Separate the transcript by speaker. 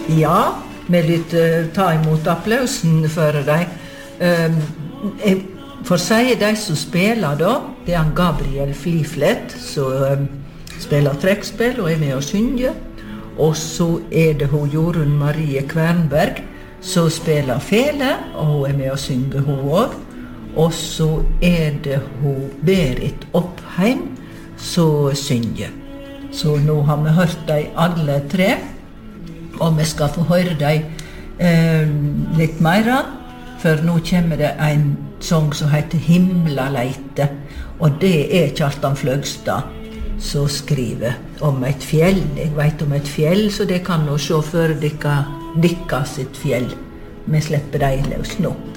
Speaker 1: Ja, vi lytter ta imot applausen for deg. Jeg får si de som spiller da, det han Gabriel Fliflet, som spiller trekkspill og med å synge. Og så det hun Jorunn Marie Kvernberg, som spiller fele, og hun med å synge hun også. Og så det hun Berit Oppheim, som synger. Så nå har vi hørt de alle tre, og vi skal få høre dem litt mer, for nå kommer det en sang som heter Himlaleite, og det Kjartan Fløgstad som skriver om et fjell. Jeg vet om et fjell, så det kan nå se for dere sitt fjell. Vi slipper dem løs nå.